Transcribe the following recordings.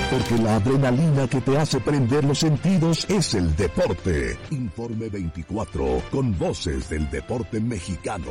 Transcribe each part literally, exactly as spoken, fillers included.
Porque la adrenalina que te hace prender los sentidos es el deporte. Informe veinticuatro, con voces del deporte mexicano.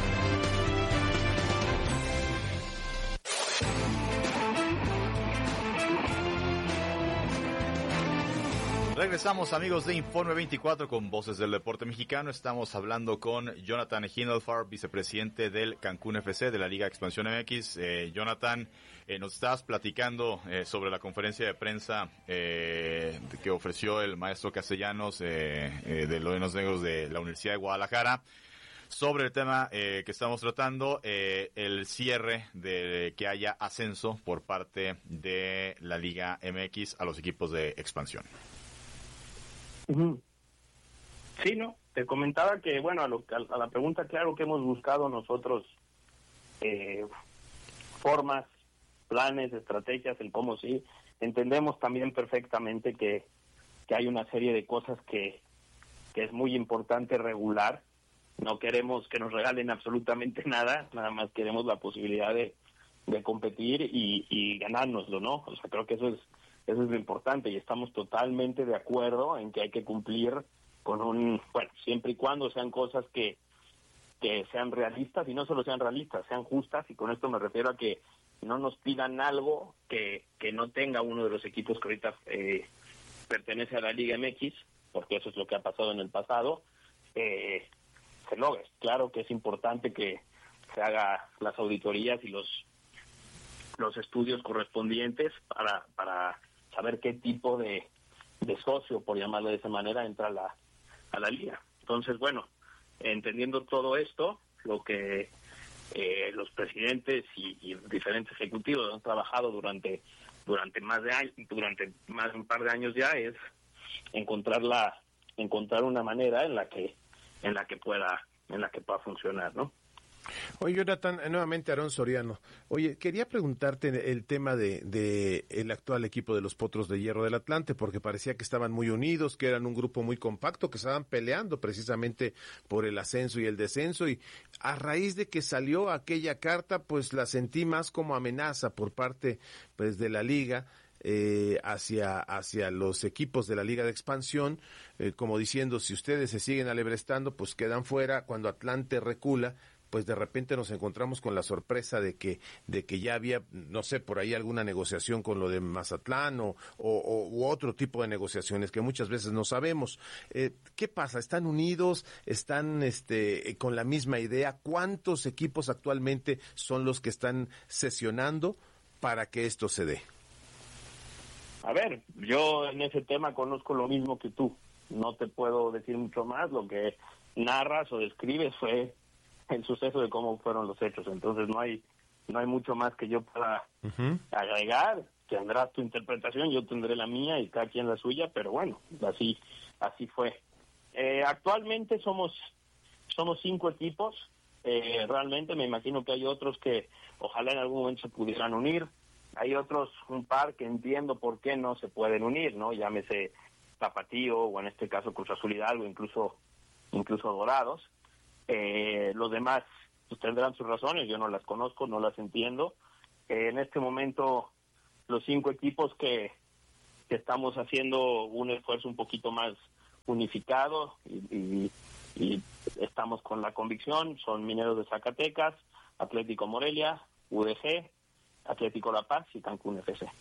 Regresamos, amigos de Informe veinticuatro con Voces del Deporte Mexicano. Estamos hablando con Jonathan Hindelfarb, vicepresidente del Cancún F C de la Liga Expansión M X. Eh, Jonathan, eh, nos estabas platicando eh, sobre la conferencia de prensa eh, que ofreció el maestro Castellanos eh, eh, de los Negros de la Universidad de Guadalajara. Sobre el tema eh, que estamos tratando, eh, el cierre de que haya ascenso por parte de la Liga M X a los equipos de expansión. Sí, no, te comentaba que, bueno, a, lo, a la pregunta, claro que hemos buscado nosotros eh, formas, planes, estrategias, el cómo sí. Entendemos también perfectamente que, que hay una serie de cosas que, que es muy importante regular. No queremos que nos regalen absolutamente nada, nada más queremos la posibilidad de, de competir y, y ganárnoslo, ¿no? O sea, creo que eso es Eso es lo importante y estamos totalmente de acuerdo en que hay que cumplir con un, bueno, siempre y cuando sean cosas que, que sean realistas y no solo sean realistas, sean justas, y con esto me refiero a que no nos pidan algo que, que no tenga uno de los equipos que ahorita eh, pertenece a la Liga M X, porque eso es lo que ha pasado en el pasado, eh, se logre. Claro que es importante que se haga las auditorías y los los estudios correspondientes para para saber qué tipo de, de socio, por llamarlo de esa manera, entra a la, a la liga. Entonces, bueno, entendiendo todo esto, lo que eh, los presidentes y, y diferentes ejecutivos han trabajado durante durante más de años, durante más de un par de años ya, es encontrar la encontrar una manera en la que en la que pueda en la que pueda funcionar, ¿no? Oye, Jonathan, nuevamente Aarón Soriano. Oye, quería preguntarte el tema de, de el actual equipo de los Potros de Hierro del Atlante, porque parecía que estaban muy unidos, que eran un grupo muy compacto, que estaban peleando precisamente por el ascenso y el descenso, y a raíz de que salió aquella carta, pues la sentí más como amenaza por parte, pues, de la liga, Eh, hacia hacia los equipos de la Liga de Expansión, eh, como diciendo, si ustedes se siguen alebrestando, pues quedan fuera. Cuando Atlante recula, pues de repente nos encontramos con la sorpresa de que de que ya había, no sé, por ahí alguna negociación con lo de Mazatlán o, o, o u otro tipo de negociaciones que muchas veces no sabemos. Eh, ¿Qué pasa? ¿Están unidos? ¿Están este con la misma idea? ¿Cuántos equipos actualmente son los que están sesionando para que esto se dé? A ver, yo en ese tema conozco lo mismo que tú. No te puedo decir mucho más. Lo que narras o describes fue el suceso de cómo fueron los hechos. Entonces no hay no hay mucho más que yo pueda uh-huh. agregar. Tendrás tu interpretación, yo tendré la mía y cada quien la suya, pero bueno, así así fue. Eh, actualmente somos somos cinco equipos. Eh, realmente me imagino que hay otros que ojalá en algún momento se pudieran unir. Hay otros, un par que entiendo por qué no se pueden unir, ¿no? Llámese Tapatío, o en este caso Cruz Azul Hidalgo, incluso incluso Dorados. Eh, los demás pues, tendrán sus razones, yo no las conozco, no las entiendo. Eh, en este momento, los cinco equipos que, que estamos haciendo un esfuerzo un poquito más unificado y, y, y estamos con la convicción, son Mineros de Zacatecas, Atlético Morelia, U D G, Atlético La Paz y Cancún F C.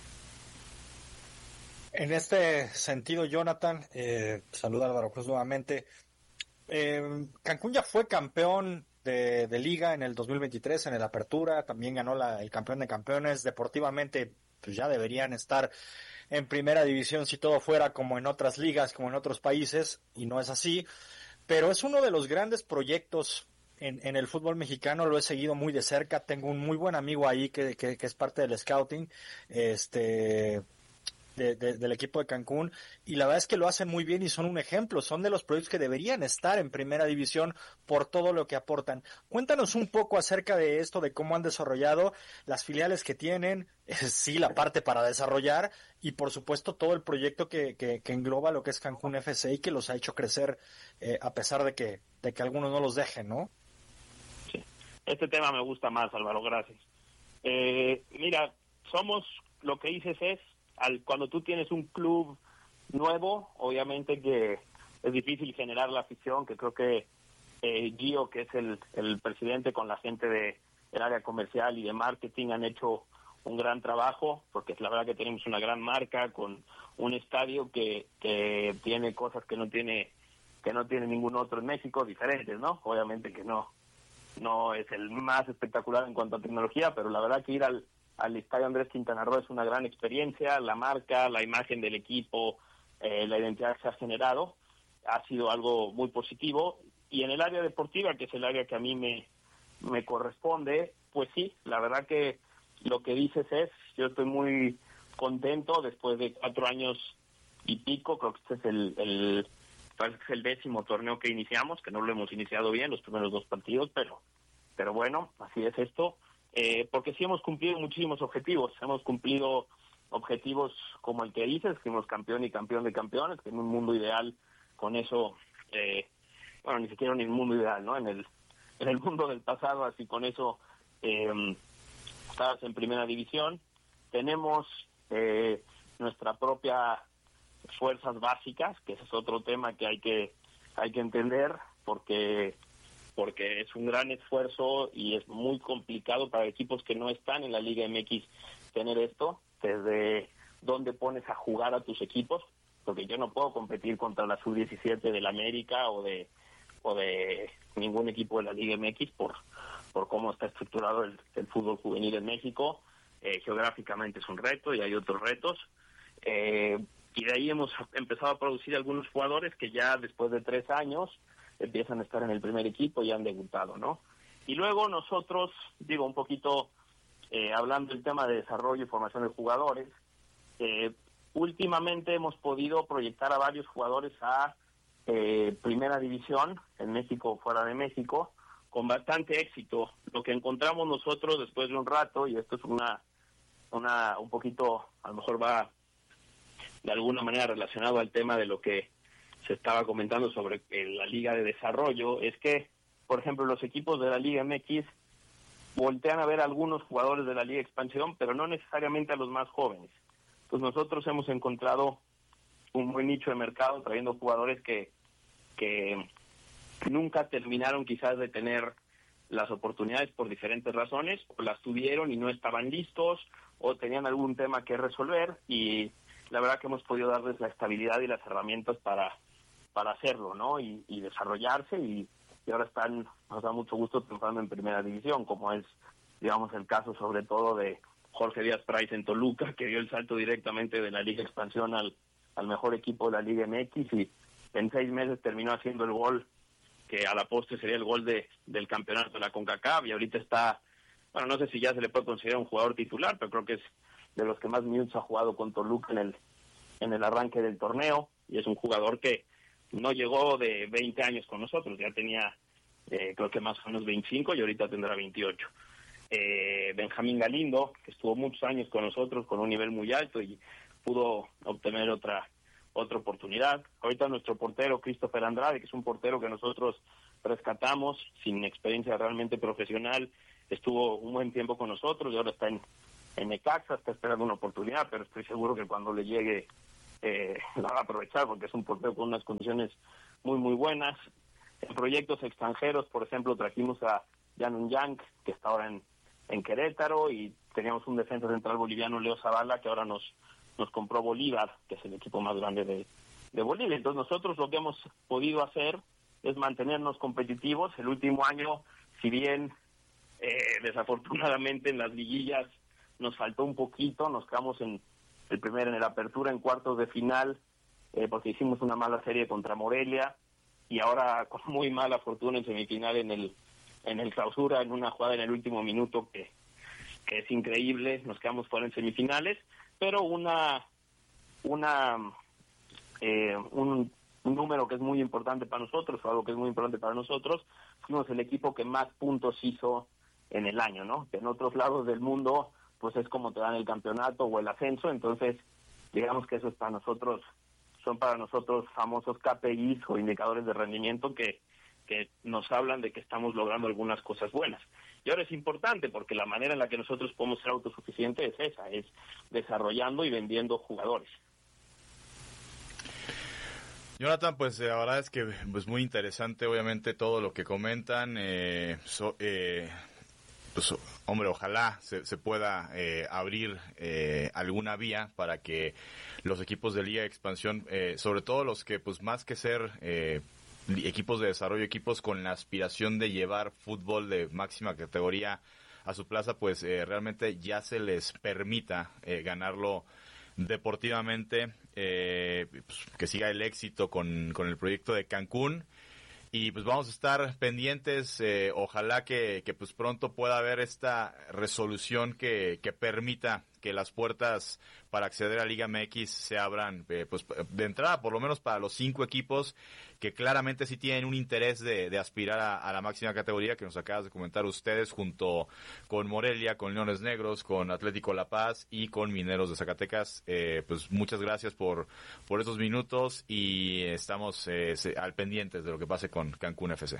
En este sentido, Jonathan, eh, saluda Álvaro Cruz nuevamente. Eh, Cancún ya fue campeón de, de liga en el dos mil veintitrés, en el Apertura, también ganó la, el campeón de campeones. Deportivamente, pues ya deberían estar en primera división si todo fuera como en otras ligas, como en otros países, y no es así. Pero es uno de los grandes proyectos En, en el fútbol mexicano, lo he seguido muy de cerca. Tengo un muy buen amigo ahí que, que, que es parte del scouting, este, de, de, del equipo de Cancún, y la verdad es que lo hacen muy bien y son un ejemplo. Son de los proyectos que deberían estar en primera división por todo lo que aportan. Cuéntanos un poco acerca de esto, de cómo han desarrollado las filiales que tienen, sí, la parte para desarrollar, y por supuesto todo el proyecto que, que, que engloba lo que es Cancún F C y que los ha hecho crecer, eh, a pesar de que, de que algunos no los dejen, ¿no? Este tema me gusta más, Álvaro, gracias. Eh, mira, somos, lo que dices es, al, cuando tú tienes un club nuevo, obviamente que es difícil generar la afición, que creo que eh, Gio, que es el, el presidente, con la gente de el área comercial y de marketing, han hecho un gran trabajo, porque es la verdad que tenemos una gran marca con un estadio que, que tiene cosas que no tiene que no tiene ningún otro en México, diferentes, ¿no? Obviamente que no no es el más espectacular en cuanto a tecnología, pero la verdad que ir al, al estadio Andrés Quintana Roo es una gran experiencia. La marca, la imagen del equipo, eh, la identidad que se ha generado ha sido algo muy positivo. Y en el área deportiva, que es el área que a mí me, me corresponde, pues sí, la verdad que lo que dices es, yo estoy muy contento después de cuatro años y pico, creo que este es el, el, parece que es el décimo torneo que iniciamos, que no lo hemos iniciado bien, los primeros dos partidos, pero, pero bueno, así es esto, eh, porque sí hemos cumplido muchísimos objetivos, hemos cumplido objetivos como el que dices, fuimos campeón y campeón de campeones, que en un mundo ideal, con eso, eh, bueno, ni siquiera en el mundo ideal, ¿no? En el, en el mundo del pasado, así con eso, eh, estabas en primera división. Tenemos eh, nuestra propia fuerzas básicas, que ese es otro tema que hay que hay que entender, porque porque es un gran esfuerzo y es muy complicado para equipos que no están en la Liga M X tener esto, desde dónde pones a jugar a tus equipos, porque yo no puedo competir contra la sub diecisiete del América o de o de ningún equipo de la Liga M X por por cómo está estructurado el, el fútbol juvenil en México. Eh, geográficamente es un reto y hay otros retos. Eh, y de ahí hemos empezado a producir algunos jugadores que ya después de tres años empiezan a estar en el primer equipo y han debutado, ¿no? Y luego nosotros, digo, un poquito eh, hablando del tema de desarrollo y formación de jugadores, eh, últimamente hemos podido proyectar a varios jugadores a eh, primera división en México o fuera de México, con bastante éxito. Lo que encontramos nosotros después de un rato, y esto es una, una un poquito, a lo mejor va de alguna manera relacionado al tema de lo que se estaba comentando sobre la Liga de Desarrollo, es que, por ejemplo, los equipos de la Liga M X voltean a ver a algunos jugadores de la Liga Expansión, pero no necesariamente a los más jóvenes. Pues nosotros hemos encontrado un buen nicho de mercado trayendo jugadores que que nunca terminaron quizás de tener las oportunidades por diferentes razones, o las tuvieron y no estaban listos, o tenían algún tema que resolver, y la verdad que hemos podido darles la estabilidad y las herramientas para para hacerlo, ¿no? Y, y desarrollarse, y, y ahora están, nos da mucho gusto triunfando en primera división, como es, digamos, el caso sobre todo de Jorge Díaz Price en Toluca, que dio el salto directamente de la Liga Expansión al, al mejor equipo de la Liga M X, y en seis meses terminó haciendo el gol que a la postre sería el gol de del campeonato de la CONCACAF, y ahorita está, bueno, no sé si ya se le puede considerar un jugador titular, pero creo que es de los que más minutos ha jugado con Toluca en el en el arranque del torneo, y es un jugador que no llegó de veinte años con nosotros, ya tenía eh, creo que más o menos veinticinco y ahorita tendrá veintiocho. Eh, Benjamín Galindo, que estuvo muchos años con nosotros con un nivel muy alto y pudo obtener otra otra oportunidad. Ahorita nuestro portero Christopher Andrade, que es un portero que nosotros rescatamos sin experiencia realmente profesional, estuvo un buen tiempo con nosotros y ahora está en, en Necaxa, está esperando una oportunidad, pero estoy seguro que cuando le llegue eh, la va a aprovechar, porque es un portero con unas condiciones muy muy buenas. En proyectos extranjeros, por ejemplo, trajimos a Jan Yang, que está ahora en, en Querétaro, y teníamos un defensa central boliviano, Leo Zavala, que ahora nos nos compró Bolívar, que es el equipo más grande de, de Bolivia. Entonces nosotros lo que hemos podido hacer es mantenernos competitivos. El último año, si bien eh, desafortunadamente en las liguillas nos faltó un poquito, nos quedamos en el primero en la apertura, en cuartos de final, eh, porque hicimos una mala serie contra Morelia, y ahora con muy mala fortuna en semifinal en el en el clausura, en una jugada en el último minuto que, que es increíble, nos quedamos fuera en semifinales. Pero una una eh, un, un número que es muy importante para nosotros, o algo que es muy importante para nosotros, fuimos el equipo que más puntos hizo en el año, ¿no? Que en otros lados del mundo, pues es como te dan el campeonato o el ascenso. Entonces, digamos que eso es para nosotros, son para nosotros famosos K P Is o indicadores de rendimiento que, que nos hablan de que estamos logrando algunas cosas buenas. Y ahora es importante porque la manera en la que nosotros podemos ser autosuficientes es esa, es desarrollando y vendiendo jugadores. Jonathan, pues la verdad es que pues muy interesante obviamente todo lo que comentan. Eh, so, eh, pues, hombre, ojalá se, se pueda eh, abrir eh, alguna vía para que los equipos de Liga de Expansión, eh, sobre todo los que pues más que ser eh, equipos de desarrollo, equipos con la aspiración de llevar fútbol de máxima categoría a su plaza, pues eh, realmente ya se les permita eh, ganarlo deportivamente, eh, pues, que siga el éxito con, con el proyecto de Cancún. Y pues vamos a estar pendientes, eh, ojalá que, que pues pronto pueda haber esta resolución que, que permita que las puertas para acceder a Liga M X se abran, eh, pues de entrada por lo menos para los cinco equipos que claramente sí tienen un interés de, de aspirar a, a la máxima categoría, que nos acabas de comentar ustedes, junto con Morelia, con Leones Negros, con Atlético La Paz y con Mineros de Zacatecas. Eh, pues muchas gracias por, por esos minutos y estamos eh, al pendientes de lo que pase con Cancún F C.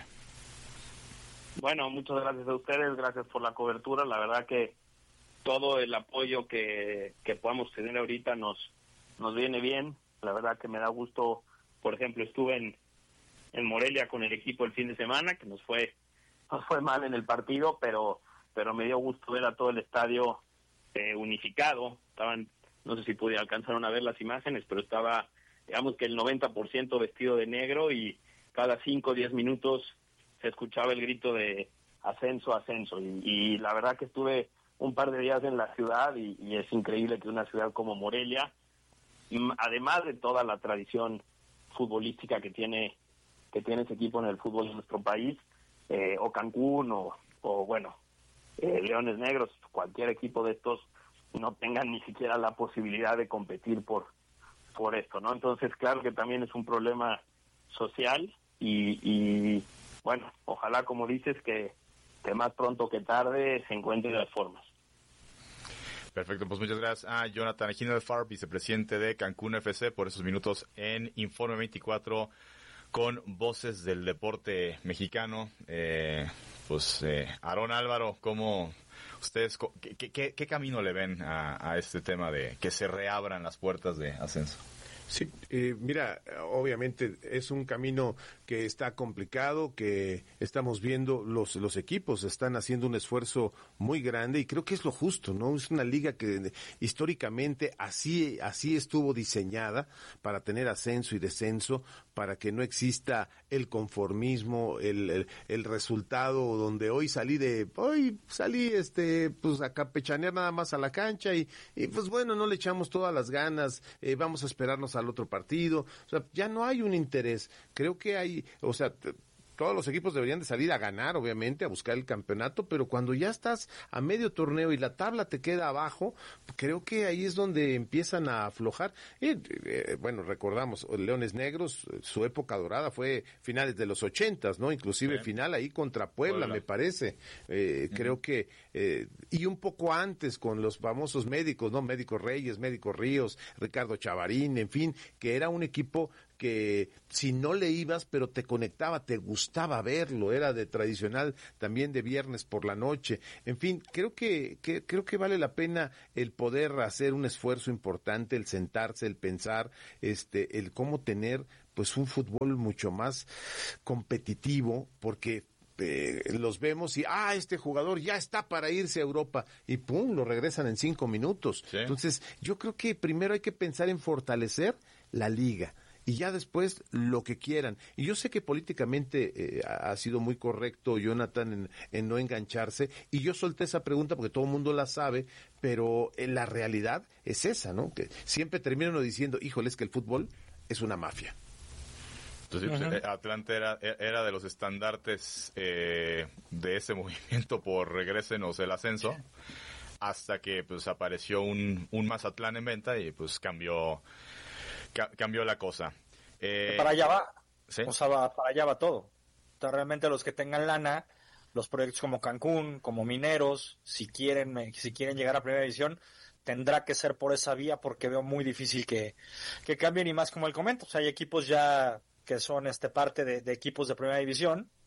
Bueno, muchas gracias a ustedes, gracias por la cobertura. La verdad que todo el apoyo que, que podamos tener ahorita nos nos viene bien. La verdad que me da gusto. Por ejemplo, estuve en, en Morelia con el equipo el fin de semana, que nos fue nos fue mal en el partido, pero pero me dio gusto ver a todo el estadio eh, unificado. Estaban, no sé si pude alcanzaron a ver las imágenes, pero estaba, digamos que el noventa por ciento vestido de negro y cada cinco o diez minutos se escuchaba el grito de ascenso, ascenso. Y, y la verdad que estuve un par de días en la ciudad y, y es increíble que una ciudad como Morelia, además de toda la tradición futbolística que tiene que tiene ese equipo en el fútbol de nuestro país, eh, o Cancún o, o bueno, eh, Leones Negros, cualquier equipo de estos no tengan ni siquiera la posibilidad de competir por por esto, ¿no? Entonces, claro que también es un problema social y, y bueno, ojalá, como dices, que, que más pronto que tarde se encuentren las formas. Perfecto, pues muchas gracias a Jonathan Hindelfarb, vicepresidente de Cancún F C, por esos minutos en Informe veinticuatro con Voces del Deporte Mexicano. Eh, pues, eh, Aarón, Álvaro, ¿cómo ustedes, qué, qué, qué camino le ven a, a este tema de que se reabran las puertas de ascenso? Sí, eh, mira, obviamente es un camino que está complicado, que estamos viendo los los equipos están haciendo un esfuerzo muy grande y creo que es lo justo, ¿no? Es una liga que históricamente así así estuvo diseñada para tener ascenso y descenso, para que no exista el conformismo, el el, el resultado donde hoy salí de hoy salí este pues a campechanear nada más a la cancha y, y pues bueno, no le echamos todas las ganas, eh, vamos a esperarnos al otro partido, o sea, ya no hay un interés. Creo que hay, o sea, t- todos los equipos deberían de salir a ganar, obviamente, a buscar el campeonato, pero cuando ya estás a medio torneo y la tabla te queda abajo, creo que ahí es donde empiezan a aflojar. Y, eh, bueno, recordamos, Leones Negros, su época dorada fue finales de los ochentas, ¿no? Inclusive sí. Final ahí contra Puebla, Puebla. me parece. Eh, uh-huh. Creo que, eh, y un poco antes con los famosos médicos, ¿no? Médicos Reyes, Médicos Ríos, Ricardo Chavarín, en fin, que era un equipo que si no le ibas, pero te conectaba, te gustaba verlo, era de tradicional también de viernes por la noche. En fin, creo que, que creo que vale la pena el poder hacer un esfuerzo importante, el sentarse, el pensar, este, el cómo tener pues un fútbol mucho más competitivo, porque Eh, los vemos y, ah, este jugador ya está para irse a Europa y pum, lo regresan en cinco minutos. Sí. Entonces, yo creo que primero hay que pensar en fortalecer la liga y ya después lo que quieran. Y yo sé que políticamente eh, ha sido muy correcto Jonathan en, en no engancharse, y yo solté esa pregunta porque todo el mundo la sabe, pero en la realidad es esa, ¿no? Que siempre termina uno diciendo, híjole, es que el fútbol es una mafia. Entonces, pues, Atlante era, era de los estandartes eh, de ese movimiento por regrésenos el ascenso, hasta que pues apareció un, un Mazatlán en venta y pues cambió ca- cambió la cosa. Eh, para allá va, ¿sí? O sea, va, para allá va todo. O sea, realmente los que tengan lana, los proyectos como Cancún, como Mineros, si quieren si quieren llegar a Primera División, tendrá que ser por esa vía, porque veo muy difícil que, que cambien, y más como él comenta, o sea, hay equipos ya que son este parte de, de equipos de Primera División,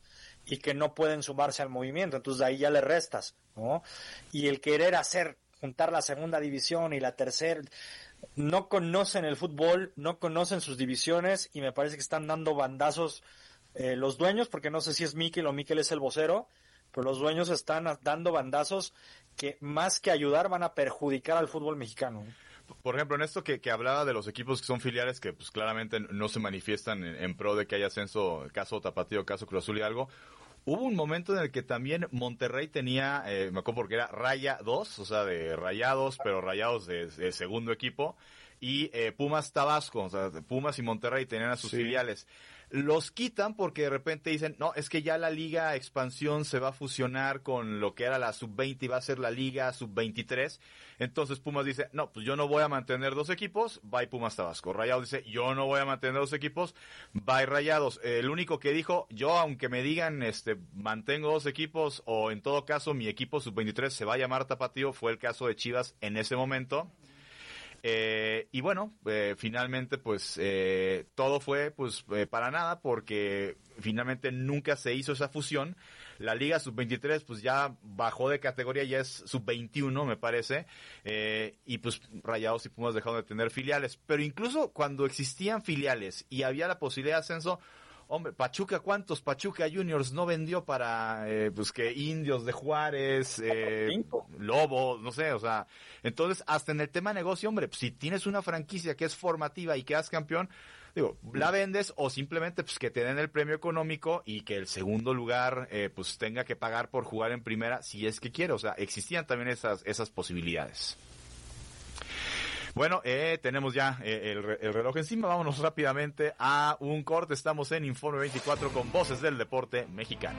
y que no pueden sumarse al movimiento, entonces de ahí ya le restas, ¿no? Y el querer hacer, juntar la segunda división y la tercera, no conocen el fútbol, no conocen sus divisiones y me parece que están dando bandazos eh, los dueños, porque no sé si es Mikel o Mikel es el vocero, pero los dueños están dando bandazos que más que ayudar van a perjudicar al fútbol mexicano. Por ejemplo, en esto que, que hablaba de los equipos que son filiales que pues claramente no se manifiestan en, en pro de que haya ascenso, caso Tapatío, caso Cruz Azul y algo, hubo un momento en el que también Monterrey tenía, eh, me acuerdo porque era Raya dos, o sea, de Rayados, pero Rayados de, de segundo equipo, y eh, Pumas Tabasco, o sea, Pumas y Monterrey tenían a sus sí. filiales. Los quitan porque de repente dicen, no, es que ya la Liga Expansión se va a fusionar con lo que era la sub veinte y va a ser la Liga sub veintitrés. Entonces Pumas dice, no, pues yo no voy a mantener dos equipos, bye Pumas Tabasco. Rayados dice, yo no voy a mantener dos equipos, bye Rayados. El único que dijo, yo aunque me digan, este, mantengo dos equipos o en todo caso mi equipo sub veintitrés se va a llamar Tapatío, fue el caso de Chivas en ese momento. Eh, y bueno, eh, finalmente pues eh, todo fue pues eh, para nada porque finalmente nunca se hizo esa fusión. La Liga sub veintitrés pues ya bajó de categoría, ya es sub veintiuno me parece, eh, y pues Rayados y Pumas dejaron de tener filiales. Pero incluso cuando existían filiales y había la posibilidad de ascenso, hombre, Pachuca, ¿cuántos Pachuca Juniors no vendió para, eh, pues que Indios de Juárez, eh, Lobo, no sé, o sea, entonces hasta en el tema de negocio, hombre, pues, si tienes una franquicia que es formativa y quedas campeón, digo, la vendes o simplemente pues que te den el premio económico y que el segundo lugar, eh, pues tenga que pagar por jugar en primera si es que quiere, o sea, existían también esas, esas posibilidades. Bueno, eh, tenemos ya eh, el, el reloj encima, vámonos rápidamente a un corte, estamos en Informe veinticuatro con Voces del Deporte Mexicano.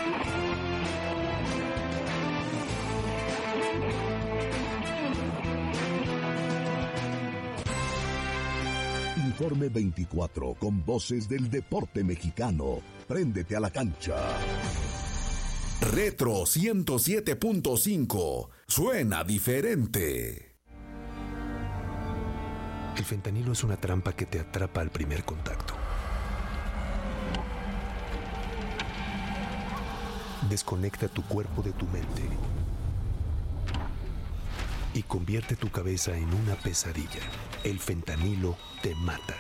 Informe veinticuatro con Voces del Deporte Mexicano, préndete a la cancha. Retro ciento siete punto cinco, suena diferente. El fentanilo es una trampa que te atrapa al primer contacto. Desconecta tu cuerpo de tu mente y convierte tu cabeza en una pesadilla. El fentanilo te mata.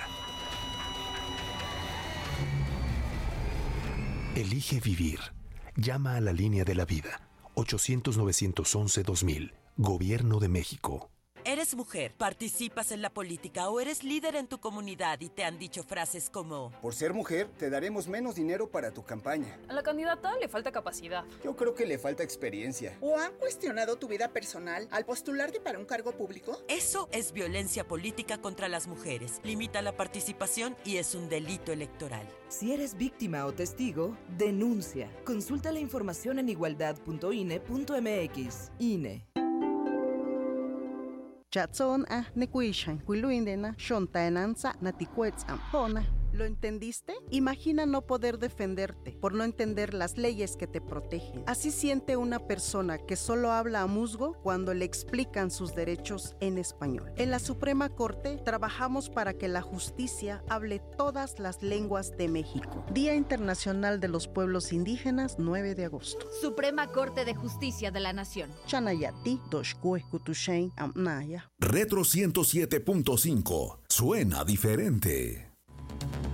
Elige vivir. Llama a la línea de la vida. ochocientos, novecientos once, dos mil. Gobierno de México. Eres mujer, participas en la política o eres líder en tu comunidad y te han dicho frases como: por ser mujer, te daremos menos dinero para tu campaña. A la candidata le falta capacidad. Yo creo que le falta experiencia. ¿O han cuestionado tu vida personal al postularte para un cargo público? Eso es violencia política contra las mujeres. Limita la participación y es un delito electoral. Si eres víctima o testigo, denuncia. Consulta la información en igualdad punto i n e punto m x. I N E. Chatson a nekuishan kuiluindena shontaenanza natikuetzam hona. ¿Lo entendiste? Imagina no poder defenderte por no entender las leyes que te protegen. Así siente una persona que solo habla a musgo cuando le explican sus derechos en español. En la Suprema Corte trabajamos para que la justicia hable todas las lenguas de México. Día Internacional de los Pueblos Indígenas, nueve de agosto. Suprema Corte de Justicia de la Nación. Chanayati, Doshkue, Kutushain, Amnaya. Retro ciento siete punto cinco. Suena diferente.